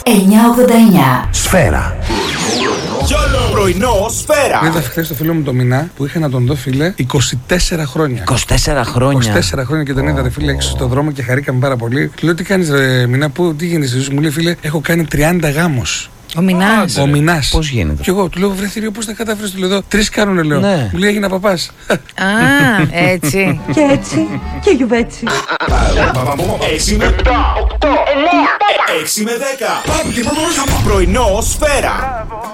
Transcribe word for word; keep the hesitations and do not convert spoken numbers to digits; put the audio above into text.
εννιακόσια ογδόντα εννιά. Σφαίρα. Πρωινό Σφαίρα. Είδα χθες το φίλο μου το Μινά που είχα να τον δω, φίλε, είκοσι τέσσερα χρόνια. είκοσι τέσσερα χρόνια. είκοσι τέσσερα χρόνια και τον είδα, ρε φίλε, έξω στον δρόμο και χαρήκαμε πάρα πολύ. Του λέω, τι κάνεις, ρε Μινά, που, τι γίνεται στη ζωή σου? Μου λέει, φίλε, έχω κάνει τριάντα γάμους. Ο Μινάς. Ο Μινάς. Πώς γίνεται? Και εγώ του λέω, βρε θηρίο, πώς τα κατάφερες? Του λέω, εδώ τρεις κάνουνε, λέω. Ναι. Μου λέει, έγινα παπάς. Α, έτσι. Και έτσι και γιουβέτσι. έξι με οκτώ, εννιά, έξι με δέκα. Πρωινό Σφαίρα.